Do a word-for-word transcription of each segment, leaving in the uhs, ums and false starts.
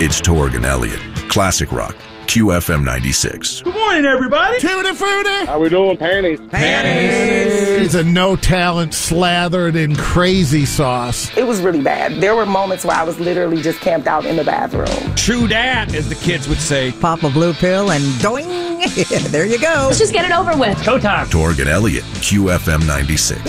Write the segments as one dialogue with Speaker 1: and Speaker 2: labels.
Speaker 1: It's Torg and Elliott. Classic Rock. Q F M ninety-six.
Speaker 2: Good morning, everybody.
Speaker 3: Tutti frutti.
Speaker 4: How we doing? Panties.
Speaker 3: Panties. He's a no-talent slathered in crazy sauce.
Speaker 5: It was really bad. There were moments where I was literally just camped out in the bathroom.
Speaker 2: True dat, as the kids would say.
Speaker 6: Pop a blue pill and doing. There you go.
Speaker 7: Let's just get it over with.
Speaker 2: Showtime.
Speaker 1: Torg and Elliott. Q F M ninety-six.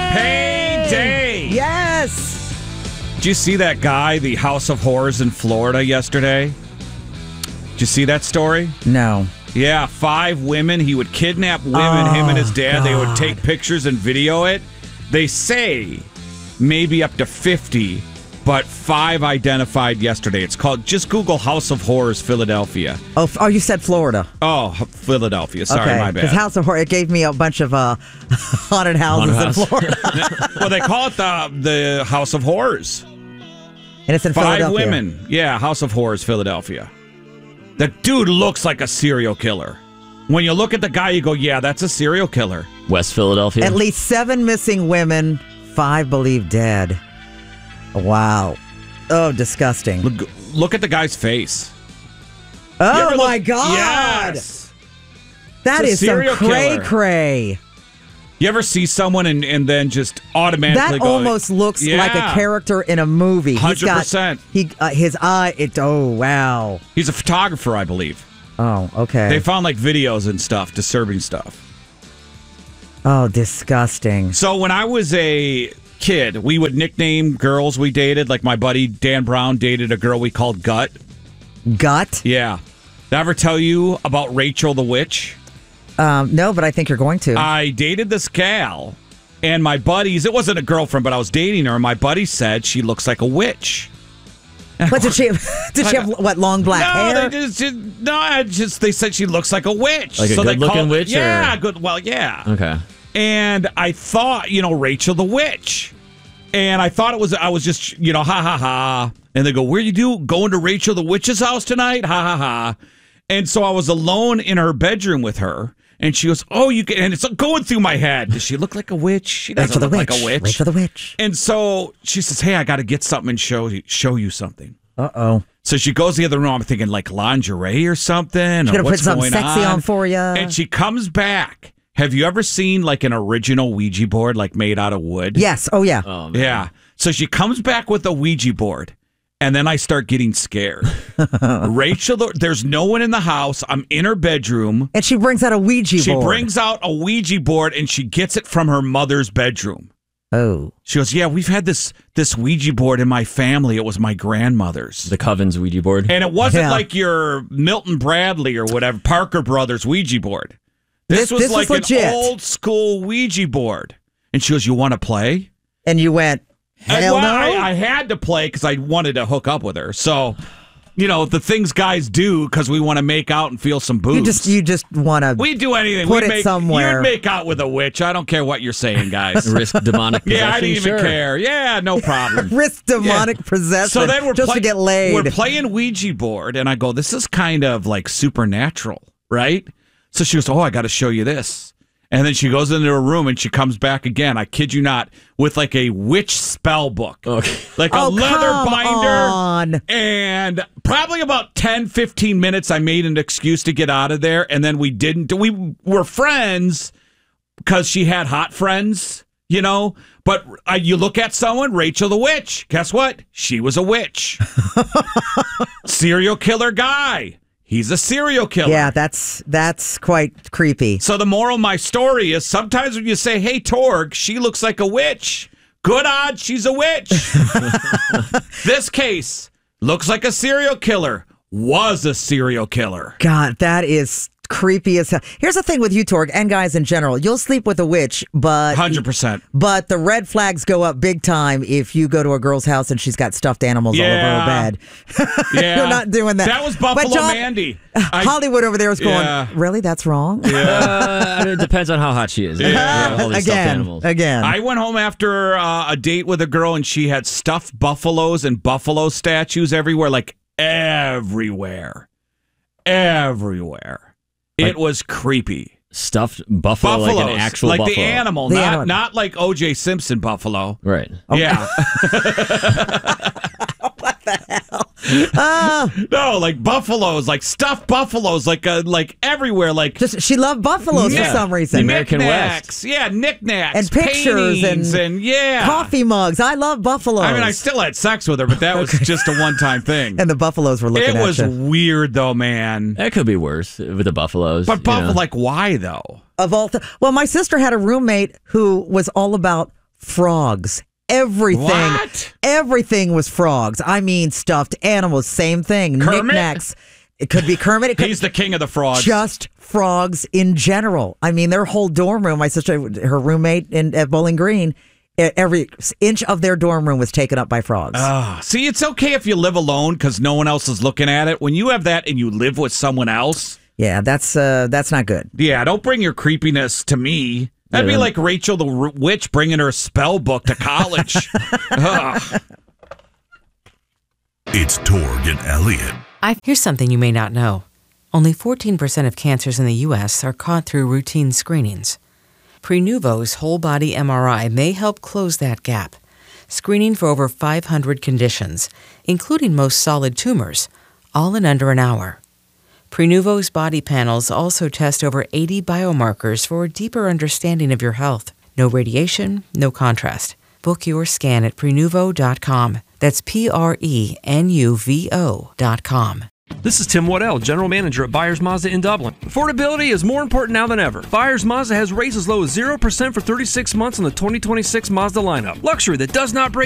Speaker 2: Payday.
Speaker 6: Yes.
Speaker 2: Did you see that guy, the House of Horrors in Florida yesterday? Did you see that story?
Speaker 6: No.
Speaker 2: Yeah, five women. He would kidnap women,
Speaker 6: Oh,
Speaker 2: him and his dad.
Speaker 6: God.
Speaker 2: They would take pictures and video it. They say maybe up to fifty, but five identified yesterday. It's called, just Google House of Horrors Philadelphia.
Speaker 6: Oh, f- oh, you said Florida.
Speaker 2: Oh, Philadelphia. Sorry,
Speaker 6: okay.
Speaker 2: my bad.
Speaker 6: Because House of Horror, it gave me a bunch of uh, haunted houses
Speaker 8: Haunted house.
Speaker 6: in Florida.
Speaker 2: Well, they call it the, the House of Horrors.
Speaker 6: And it's in
Speaker 2: Five
Speaker 6: Philadelphia.
Speaker 2: women. Yeah, House of Horrors, Philadelphia. The dude looks like a serial killer. When you look at the guy, you go, yeah, that's a serial killer.
Speaker 8: West Philadelphia.
Speaker 6: At least seven missing women, five believed dead. Wow. Oh, disgusting.
Speaker 2: Look, look at the guy's face. You
Speaker 6: Oh,
Speaker 2: ever
Speaker 6: my
Speaker 2: look-
Speaker 6: God.
Speaker 2: Yes.
Speaker 6: That
Speaker 2: It's a
Speaker 6: is some
Speaker 2: serial
Speaker 6: cray
Speaker 2: killer.
Speaker 6: cray.
Speaker 2: You ever see someone and, and then just automatically
Speaker 6: That
Speaker 2: go,
Speaker 6: almost looks
Speaker 2: yeah.
Speaker 6: like a character in a movie. He's
Speaker 2: one hundred
Speaker 6: got-
Speaker 2: percent.
Speaker 6: He, uh, his eye, it, oh, wow.
Speaker 2: He's a photographer, I believe.
Speaker 6: Oh, okay.
Speaker 2: They found like videos and stuff, disturbing stuff.
Speaker 6: Oh, disgusting.
Speaker 2: So when I was a kid, we would nickname girls we dated. Like my buddy Dan Brown dated a girl we called Gut.
Speaker 6: Gut?
Speaker 2: Yeah. Did I ever tell you about Rachel the Witch?
Speaker 6: Um, no, but I think you're going to.
Speaker 2: I dated this gal, and my buddies, it wasn't a girlfriend, but I was dating her, and my buddy said she looks like a witch.
Speaker 6: What did she? Did she have what? Long black
Speaker 2: no,
Speaker 6: hair?
Speaker 2: They just, just, no, I just they said she looks like a witch.
Speaker 8: Like a
Speaker 2: so they
Speaker 8: good-looking
Speaker 2: called-
Speaker 8: witch,
Speaker 2: Yeah,
Speaker 8: or-
Speaker 2: good. Well, yeah.
Speaker 8: Okay.
Speaker 2: And I thought, you know, Rachel the Witch. And I thought it was, I was just, you know, ha ha ha. And they go, where you do? Going to Rachel the Witch's house tonight? Ha ha ha. And so I was alone in her bedroom with her. And she goes, oh, you can, and it's going through my head. Does she look like a witch? She doesn't
Speaker 6: Rachel the
Speaker 2: look
Speaker 6: witch.
Speaker 2: like a witch.
Speaker 6: Rachel the witch.
Speaker 2: And so she says, hey, I got to get something and show you, show you something.
Speaker 6: Uh oh.
Speaker 2: So she goes to the other room. I'm thinking like lingerie or something.
Speaker 6: She's
Speaker 2: or
Speaker 6: gonna put
Speaker 2: what's
Speaker 6: something
Speaker 2: going
Speaker 6: sexy on for ya.
Speaker 2: And she comes back. Have you ever seen like an original Ouija board, like made out of wood?
Speaker 6: Yes. Oh yeah.
Speaker 8: Oh, man.
Speaker 2: Yeah. So she comes back with a Ouija board, and then I start getting scared. Rachel, there's no one in the house. I'm in her bedroom.
Speaker 6: And she brings out a Ouija
Speaker 2: She
Speaker 6: board.
Speaker 2: brings out a Ouija board, and she gets it from her mother's bedroom.
Speaker 6: Oh.
Speaker 2: She goes, yeah, we've had this this Ouija board in my family. It was my grandmother's.
Speaker 8: The Coven's Ouija board.
Speaker 2: And it wasn't
Speaker 6: Yeah.
Speaker 2: like your Milton Bradley or whatever, Parker Brothers Ouija board. This,
Speaker 6: This-
Speaker 2: was
Speaker 6: this
Speaker 2: like
Speaker 6: was
Speaker 2: an
Speaker 6: legit.
Speaker 2: old school Ouija board. And she goes, you want to play?
Speaker 6: And you went,
Speaker 2: And,
Speaker 6: hell
Speaker 2: well,
Speaker 6: no.
Speaker 2: I, I had to play because I wanted to hook up with her. So, you know, the things guys do because we want to make out and feel some boobs.
Speaker 6: you just you just want to.
Speaker 2: we do anything.
Speaker 6: put
Speaker 2: We'd
Speaker 6: it
Speaker 2: make,
Speaker 6: somewhere.
Speaker 2: You'd make out with a witch. I don't care what you're saying, guys.
Speaker 8: Risk demonic possession.
Speaker 2: Yeah, I didn't even
Speaker 8: sure.
Speaker 2: care. Yeah, no problem.
Speaker 6: risk demonic possession.
Speaker 2: So then we're
Speaker 6: just
Speaker 2: play-
Speaker 6: to get laid.
Speaker 2: We're playing Ouija board, and I go, "This is kind of like supernatural, right?" So she goes, "Oh, I got to show you this." And then she goes into her room, and she comes back again. I kid you not, with like a witch spell book,
Speaker 8: Okay.
Speaker 2: like a
Speaker 6: Oh,
Speaker 2: leather
Speaker 6: come
Speaker 2: binder,
Speaker 6: on.
Speaker 2: and probably about ten, fifteen minutes. I made an excuse to get out of there, and then we didn't. We were friends because she had hot friends. You know, but uh, you look at someone, Rachel the Witch. Guess what? She was a witch. Serial killer guy. He's a serial killer.
Speaker 6: Yeah, that's that's quite creepy.
Speaker 2: So the moral of my story is sometimes when you say, hey, Torg, she looks like a witch. Good odds she's a witch. This case looks like a serial killer. Was a serial killer.
Speaker 6: God, that is creepy as hell. Here's the thing with you, Torg, and guys in general. You'll sleep with a witch, but
Speaker 2: one hundred percent.
Speaker 6: But the red flags go up big time if you go to a girl's house and she's got stuffed animals all over
Speaker 2: Yeah.
Speaker 6: her bed.
Speaker 2: Yeah.
Speaker 6: You're not doing that.
Speaker 2: That was
Speaker 6: But
Speaker 2: Buffalo
Speaker 6: John-
Speaker 2: Mandy. I-
Speaker 6: Hollywood over there was going,
Speaker 2: Yeah.
Speaker 6: really? That's wrong?
Speaker 8: Uh, it depends on how hot she is.
Speaker 2: Yeah.
Speaker 8: all these stuffed
Speaker 6: Again,
Speaker 8: animals.
Speaker 6: again.
Speaker 2: I went home after uh, a date with a girl, and she had stuffed buffaloes and buffalo statues everywhere, like everywhere. Everywhere.
Speaker 8: Like-
Speaker 2: It was creepy.
Speaker 8: Stuffed buffalo,
Speaker 2: Buffaloes.
Speaker 8: like an actual
Speaker 2: like
Speaker 8: buffalo.
Speaker 2: the animal,
Speaker 6: The
Speaker 2: not,
Speaker 6: animal.
Speaker 2: not like O J Simpson buffalo.
Speaker 8: Right.
Speaker 2: Yeah. No, like buffaloes, like stuffed buffaloes, like uh, like everywhere, like
Speaker 6: Just she loved buffaloes
Speaker 2: Yeah.
Speaker 6: for some reason.
Speaker 8: American
Speaker 2: knickknacks. Yeah, knickknacks.
Speaker 6: And pictures
Speaker 2: paintings
Speaker 6: and
Speaker 2: and yeah.
Speaker 6: Coffee mugs. I love buffaloes.
Speaker 2: I mean, I still had sex with her, but that was just a one-time thing.
Speaker 6: and the buffaloes were looking
Speaker 2: It
Speaker 6: at
Speaker 2: was
Speaker 6: you.
Speaker 2: weird, though, man.
Speaker 8: That could be worse with the buffaloes.
Speaker 2: But
Speaker 8: you
Speaker 2: buffalo,
Speaker 8: know.
Speaker 2: like, why though?
Speaker 6: Of all, th- well, my sister had a roommate who was all about frogs. Everything,
Speaker 2: What?
Speaker 6: everything was frogs. I mean, stuffed animals, same thing.
Speaker 2: Kermit?
Speaker 6: Knickknacks. It could be Kermit. It could
Speaker 2: He's the king of the frogs.
Speaker 6: just frogs in general. I mean, their whole dorm room. My sister, her roommate in at Bowling Green, e- every inch of their dorm room was taken up by frogs.
Speaker 2: Ah, see, it's okay if you live alone because no one else is looking at it. When you have that and you live with someone else,
Speaker 6: yeah, that's uh, that's not good.
Speaker 2: yeah, don't bring your creepiness to me. That'd be
Speaker 8: Yeah.
Speaker 2: like Rachel the r- witch bringing her spell book to college. Ugh.
Speaker 1: It's Torg and Elliot.
Speaker 4: I, here's something you may not know. Only fourteen percent of cancers in the U S are caught through routine screenings. Prenuvo's whole-body M R I may help close that gap, screening for over five hundred conditions, including most solid tumors, all in under an hour. Prenuvo's body panels also test over eighty biomarkers for a deeper understanding of your health. No radiation, no contrast. Book your scan at Prenuvo dot com. That's P R E N U V O dot com.
Speaker 7: This is Tim Waddell, General Manager at Byers Mazda in Dublin. Affordability is more important now than ever. Byers Mazda has rates as low as zero percent for thirty-six months on the twenty twenty-six Mazda lineup. Luxury that does not break